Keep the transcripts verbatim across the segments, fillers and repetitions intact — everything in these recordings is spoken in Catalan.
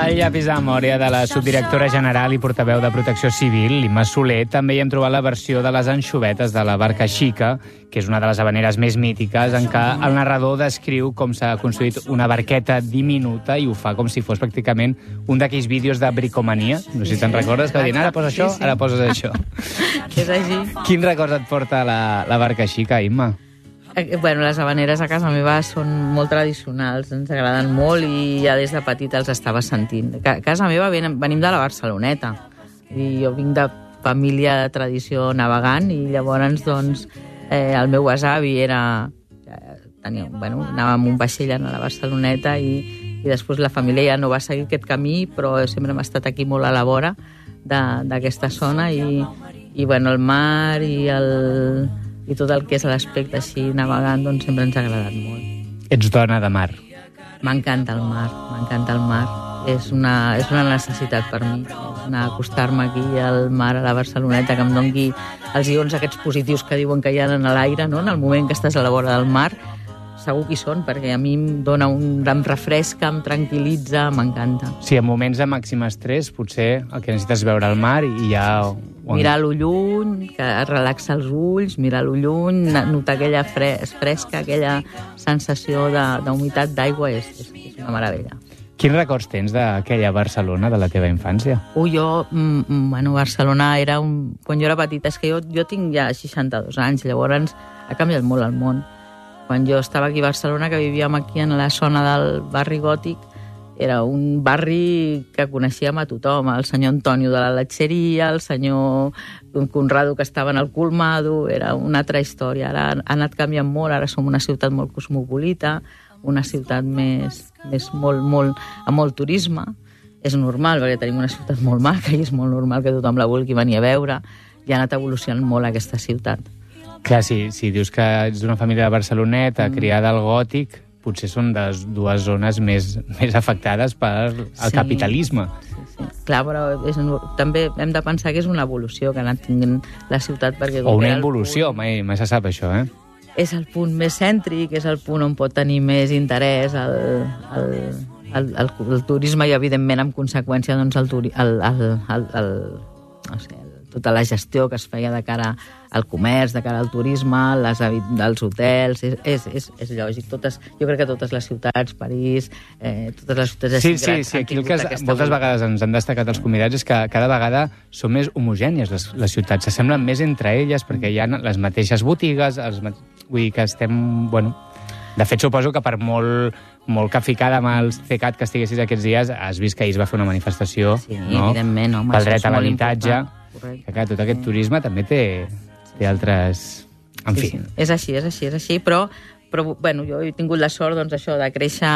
Al llapis de memòria de la subdirectora general i portaveu de Protecció Civil, Imma Soler, també hi hem trobat la versió de les anxovetes de la Barca Xica, que és una de les habaneres més mítiques, en què el narrador descriu com s'ha construït una barqueta diminuta i ho fa com si fos pràcticament un d'aquells vídeos de bricomania. No sé si te'n recordes, que diuen, ara poses això, ara poses això. És així. Quin records et porta la, la Barca Xica, Imma? Bueno, les habaneres a casa meva són molt tradicionals, ens agraden molt i ja des de petita els estava sentint. A casa meva venim de la Barceloneta i jo vinc de família de tradició navegant i llavors doncs, eh, el meu besavi era... Tenia, bueno, anàvem amb un vaixell a la Barceloneta i, i després la família ja no va seguir aquest camí, però sempre hem estat aquí molt a la vora d'aquesta zona i, i bueno, el mar i el... i tot el que és l'aspecte així navegant, doncs sempre ens ha agradat molt. Ets dona de mar. M'encanta el mar, m'encanta el mar. És una, és una necessitat per mi. És anar a acostar-me aquí al mar, a la Barceloneta, que em doni els ions aquests positius que diuen que hi ha en l'aire, no? En el moment que estàs a la vora del mar, segur que hi són, perquè a mi em dona un... em refresca, em tranquil·litza, m'encanta. Sí, en moments de màxim estrès, potser el que necessites és veure el mar i ja... Mirar-lo lluny, que relaxa els ulls, mirar-lo lluny, notar aquella fres fresca, aquella sensació d'humitat d'aigua, és, és, és una meravella. Quins records tens d'aquella Barcelona, de la teva infància? Ui, jo, mm, bueno, Barcelona era un... Quan jo era petita, és que jo, jo tinc ja seixanta-dos anys, llavors ha canviat molt el món. Quan jo estava aquí a Barcelona, que vivíem aquí en la zona del barri gòtic, era un barri que coneixíem a tothom, el senyor Antonio de la Latxeria, el senyor Conrado que estava en el Colmado, era una altra història. Ara ha anat canviant molt, ara som una ciutat molt cosmopolita, una ciutat més, més molt, molt, amb molt turisme. És normal, perquè tenim una ciutat molt maca i és molt normal que tothom la vulgui venir a veure. I ha anat evolucionant molt aquesta ciutat. Clar, si, si dius que ets d'una família de Barceloneta, mm. criada al gòtic, potser són de les dues zones més, més afectades pel sí, capitalisme. Sí, sí. Clar, però és, també hem de pensar que és una evolució que ha anat tinguent la ciutat. Perquè o una involució, punt, mai, mai se sap això, eh? És el punt més cèntric, és el punt on pot tenir més interès el, el, el, el, el turisme i, evidentment, en conseqüència, doncs, el, turi, el, el, el, el, no sé, tota la gestió que es feia de cara al comerç, de cara al turisme, les, els hotels, és, és, és, és lògic. Totes, jo crec que totes les ciutats, París, eh, totes les ciutats sí, sí, sí, aquí el que moltes volta. vegades ens han destacat els convidats és que cada vegada són més homogènies les, les ciutats, s'assemblen més entre elles perquè hi ha les mateixes botigues, els, vull dir que estem, bueno... De fet, suposo que per molt, molt caficada amb el CECAT que estiguessis aquests dies, has vist que ahir es va fer una manifestació, sí, no? Evidentment, home, pel dret a l'habitatge. Que, clar, tot aquest turisme també té, té altres... En sí, fi. Sí. És així, és així, és així, però, però bueno, jo he tingut la sort doncs, això de créixer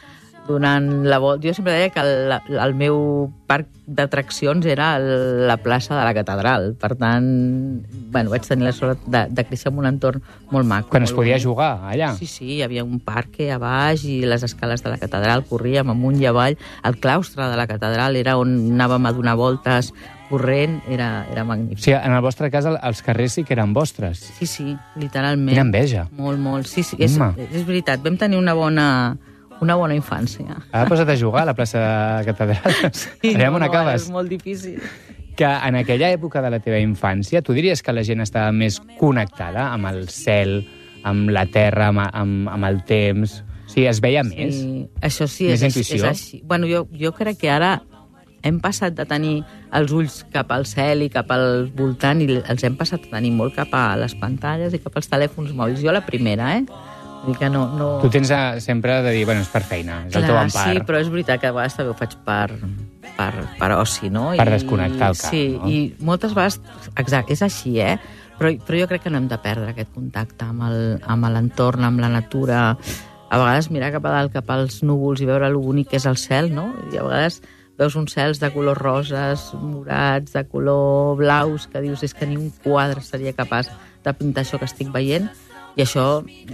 donant la volta. Jo sempre deia que el, el meu parc d'atraccions era la plaça de la Catedral. Per tant, bueno, vaig tenir la sort de, de créixer en un entorn molt maco. Quan molt es podia bonic. jugar, allà? Sí, sí, hi havia un parc a baix i les escales de la Catedral, corríem amunt i avall. El claustre de la Catedral era on anàvem a donar voltes corrent, era, era magnífic. O sigui, en el vostre cas, els carrers sí que eren vostres. Sí, sí, literalment. Quina enveja. Molt, molt. Sí, sí, és, és veritat. Vam tenir una bona... una bona infància. Ara posa't a jugar a la plaça de Catedral. Sí, Aviam no, on no, acabes. és molt difícil. Que en aquella època de la teva infància, tu diries que la gent estava més connectada amb el cel, amb la terra, amb, amb, amb el temps? O sigui, es veia sí, més? Això sí, més és, intuïció? és així. Bueno, jo, jo crec que ara hem passat de tenir els ulls cap al cel i cap al voltant i els hem passat a tenir molt cap a les pantalles i cap als telèfons mòbils. Jo la primera, eh? Que no, no... Tu tens a, sempre de dir, bueno, és per feina, és Clar, el teu empar. Sí, però és veritat que a vegades també ho faig per, per, per oci, no? Per I, desconnectar el cap, sí, no? I moltes vegades, exacte, és així, eh? Però, però jo crec que no hem de perdre aquest contacte amb l'entorn, amb la natura. A vegades mirar cap a dalt, cap als núvols i veure el bonic que és el cel, no? I a vegades veus uns cels de colors roses, morats, de color blaus, que dius, és que ni un quadre seria capaç de pintar això que estic veient, i això...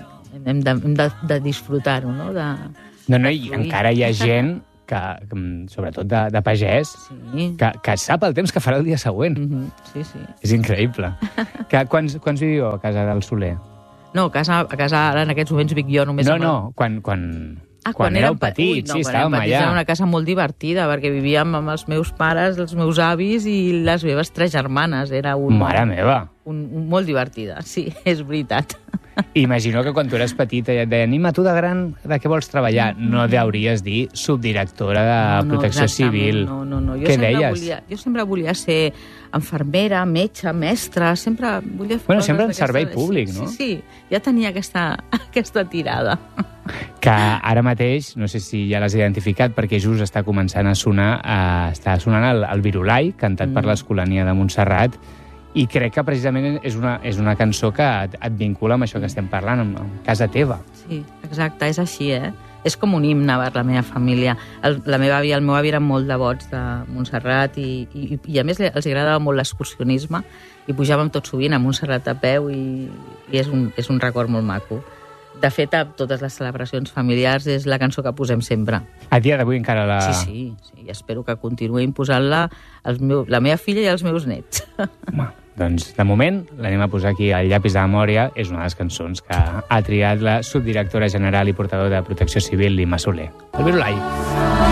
hem de, hem de, de disfrutar-ho, no? De, no, no, i encara hi ha gent, que, sobretot de, de pagès, sí. que, que sap el temps que farà el dia següent. Mm-hmm. Sí, sí. És increïble. Que, quants, quants viviu a casa del Soler? No, a casa, a casa ara en aquests moments vic jo només... No, amb no, el... quan, quan, Ah, quan, quan éreu petits, ui, no, sí, estàvem allà. Era una casa molt divertida, perquè vivíem amb els meus pares, els meus avis i les meves tres germanes. Era un, Mare meva! Un, un, molt divertida, sí, és veritat. Imagino que quan tu eres petita i et deien Imma, tu de gran, de què vols treballar? No deuries dir subdirectora de no, no, Protecció Civil. No, no, no. Jo què sempre deies? Volia, jo sempre volia ser infermera, metge, mestra, sempre volia fer bueno, coses sempre en servei d'aquesta... públic, no? Sí, sí, ja tenia aquesta, aquesta tirada. Que ara mateix, no sé si ja l'has identificat, perquè just està començant a sonar, eh, està sonant el, el Virulai, cantat mm. per l'Escolania de Montserrat, i crec que precisament és una, és una cançó que et, et vincula amb això que estem parlant, amb, amb casa teva. Sí, exacte, és així, eh? És com un himne per la meva família. El, la meva àvia i el meu avi eren molt devots de Montserrat i, i, i a més els agradava molt l'excursionisme i pujàvem tot sovint a Montserrat a peu i, i és, un, és un record molt maco. De fet, a totes les celebracions familiars és la cançó que posem sempre. A dia d'avui encara la... Sí, sí, sí, i espero que continuïn posant-la meu, la meva filla i els meus nets. Home, doncs, de moment, l'anem a posar aquí al llapis de memòria. És una de les cançons que ha triat la subdirectora general i portador de Protecció Civil, l'Imma Soler. El Virulai.